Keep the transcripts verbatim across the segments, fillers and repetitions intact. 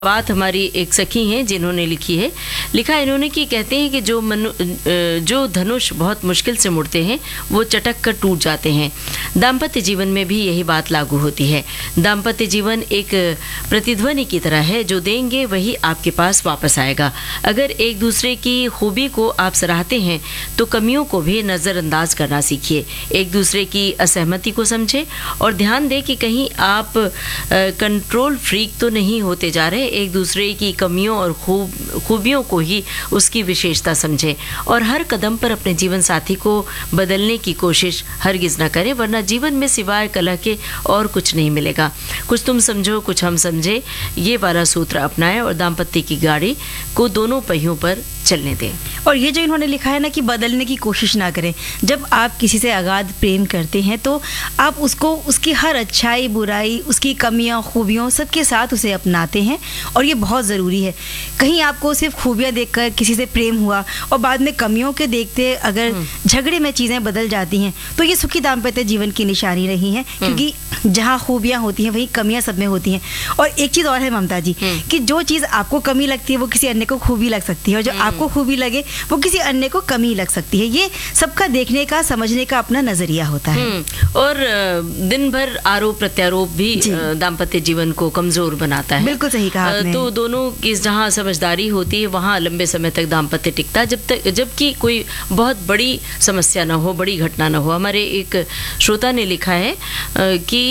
बात हमारी एक सखी हैं जिन्होंने लिखी है। लिखा इन्होंने कि कहते हैं कि जो मनु जो धनुष बहुत मुश्किल से मुड़ते हैं वो चटक कर टूट जाते हैं। दाम्पत्य जीवन में भी यही बात लागू होती है। दाम्पत्य जीवन एक प्रतिध्वनि की तरह है, जो देंगे वही आपके पास वापस आएगा। अगर एक दूसरे की खूबी को आप सराहते हैं तो कमियों को भी नज़रअंदाज करना सीखिए। एक दूसरे की असहमति को समझें और ध्यान दें कि कहीं आप कंट्रोल फ्रीक तो नहीं होते जा रहे। एक दूसरे की कमियों और खूब खूबियों को ही उसकी विशेषता समझें और हर कदम पर अपने जीवन साथी को बदलने की कोशिश हरगिज न करें, वरना जीवन में सिवाय कलह के और कुछ नहीं मिलेगा। कुछ तुम समझो कुछ हम समझे, ये वाला सूत्र अपनाएं और दाम्पत्य की गाड़ी को दोनों पहियों पर चलने दें। और ये जो इन्होंने लिखा है ना कि बदलने की कोशिश ना करें। जब आप किसी से अगाध प्रेम करते हैं तो आप उसको उसकी हर अच्छाई बुराई, उसकी कमियां खूबियों सबके साथ उसे अपनाते हैं और ये बहुत ज़रूरी है। कहीं आपको सिर्फ खूबियां देखकर किसी से प्रेम हुआ और बाद में कमियों के देखते अगर झगड़े में चीज़ें बदल जाती हैं तो ये सुखी दाम्पत्य जीवन की निशानी नहीं है, क्योंकि जहाँ खूबियाँ होती हैं वहीं कमियाँ सब में होती हैं। और एक चीज़ और है ममता जी, कि जो चीज़ आपको कमी लगती है वो किसी अन्य को खूबी लग सकती है, और जो आपको खूबी लगे वो किसी अन्य को कमी लग सकती है। ये सबका देखने का समझने का अपना नजरिया होता है। और दिन भर आरोप प्रत्यारोप भी दाम्पत्य जीवन को कमजोर बनाता है। बिल्कुल सही कहा आपने। तो दोनों की जहाँ समझदारी होती है वहाँ लंबे समय तक दाम्पत्य टिकता है, जब तक जबकि कोई बहुत बड़ी समस्या ना हो, बड़ी घटना ना हो। हमारे एक श्रोता ने लिखा है कि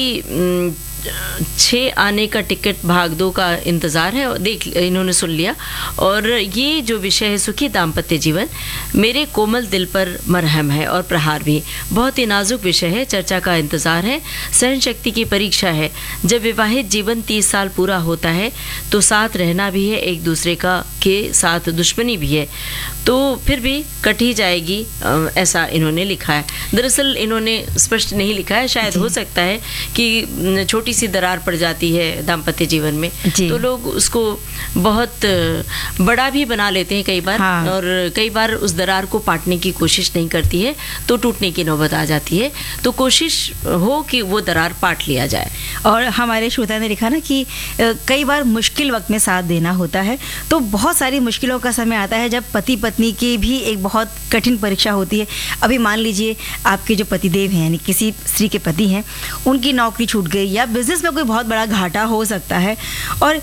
छः आने का टिकट भाग दो का इंतज़ार है, और देख इन्होंने सुन लिया। और ये जो विषय है सुखी दाम्पत्य जीवन, मेरे कोमल दिल पर मरहम है और प्रहार भी। बहुत ही नाजुक विषय है, चर्चा का इंतज़ार है, सहन शक्ति की परीक्षा है। जब विवाहित जीवन तीस साल पूरा होता है तो साथ रहना भी है, एक दूसरे का के साथ दुश्मनी भी है, तो फिर भी कट ही जाएगी, ऐसा इन्होंने लिखा है। दरअसल इन्होंने स्पष्ट नहीं लिखा है, शायद हो सकता है कि छोटी सी दरार पड़ जाती है दाम्पत्य जीवन में तो लोग उसको बहुत बड़ा भी बना लेते हैं कई बार। हाँ। और कई बार उस दरार को पाटने की कोशिश नहीं करती है तो टूटने की नौबत आ जाती है। तो कोशिश हो कि वो दरार पाट लिया जाए। और हमारे श्रोता ने लिखा ना कि कई बार मुश्किल वक्त में साथ देना होता है, तो बहुत सारी मुश्किलों का समय आता है जब पति पत्नी की भी एक बहुत कठिन परीक्षा होती है। अभी मान लीजिए आपके जो पतिदेव हैं, यानी किसी स्त्री के पति हैं, उनकी नौकरी छूट गई या बिजनेस में कोई बहुत बड़ा घाटा हो सकता है, और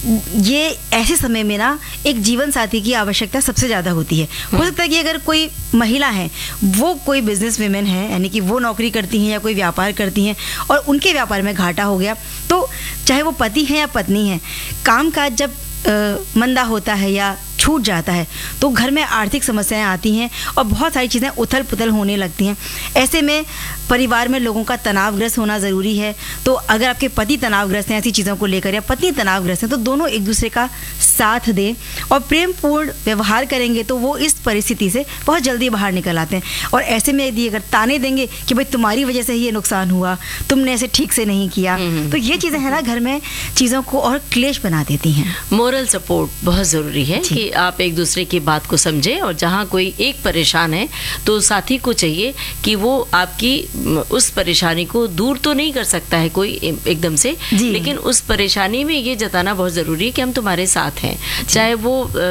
ये ऐसे समय में ना एक जीवन साथी की आवश्यकता सबसे ज़्यादा होती है। हो सकता है कि अगर कोई महिला है, वो कोई बिजनेस वुमेन है, यानी कि वो नौकरी करती हैं या कोई व्यापार करती हैं और उनके व्यापार में घाटा हो गया, तो चाहे वो पति हैं या पत्नी हैं, कामकाज जब आ, मंदा होता है या छूट जाता है तो घर में आर्थिक समस्याएं आती हैं और बहुत सारी चीज़ें उथल पुथल होने लगती हैं। ऐसे में परिवार में लोगों का तनावग्रस्त होना ज़रूरी है। तो अगर आपके पति तनावग्रस्त हैं ऐसी चीज़ों को लेकर या पत्नी तनावग्रस्त हैं, तो दोनों एक दूसरे का साथ दें और प्रेमपूर्ण व्यवहार करेंगे तो वो इस परिस्थिति से बहुत जल्दी बाहर निकल आते हैं। और ऐसे में यदि अगर ताने देंगे कि भाई तुम्हारी वजह से ही ये नुकसान हुआ, तुमने ऐसे ठीक से नहीं किया, तो ये चीज़ें हैं ना घर में चीज़ों को और क्लेश बना देती हैं। मोरल सपोर्ट बहुत ज़रूरी है कि आप एक दूसरे की बात को समझें, और जहाँ कोई एक परेशान है तो साथी को चाहिए कि वो आपकी उस परेशानी को दूर तो नहीं कर सकता है कोई एकदम से, लेकिन उस परेशानी में ये जताना बहुत ज़रूरी है कि हम तुम्हारे साथ हैं। चाहे वो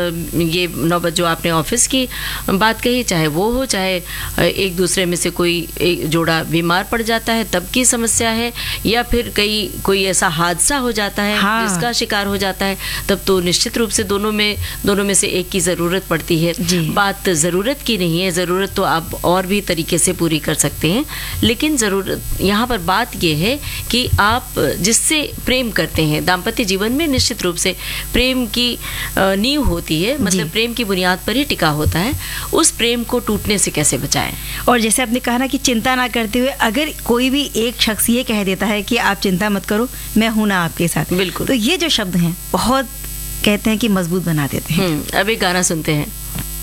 ये नौबत जो आपने ऑफिस की बात कही, चाहे वो हो, चाहे एक दूसरे में से कोई एक जोड़ा बीमार पड़ जाता है तब की समस्या है, या फिर कई कोई ऐसा हादसा हो जाता है हाँ। जिसका शिकार हो जाता है, तब तो निश्चित रूप से दोनों में दोनों में से एक की ज़रूरत पड़ती है। बात ज़रूरत की नहीं है, ज़रूरत तो आप और भी तरीके से पूरी कर सकते हैं, लेकिन ज़रूरत यहाँ पर बात यह है कि आप जिससे प्रेम करते हैं, दाम्पत्य जीवन में निश्चित रूप से प्रेम की नींव होती है, मतलब प्रेम की बुनियाद पर ही टिका होता है, उस प्रेम को टूटने से कैसे बचाएं। और जैसे आपने कहा ना कि चिंता ना करते हुए अगर कोई भी एक शख्स ये कह देता है कि आप चिंता मत करो, मैं हूं ना आपके साथ, बिल्कुल, तो ये जो शब्द हैं बहुत कहते हैं कि मजबूत बना देते हैं। अब एक गाना सुनते हैं।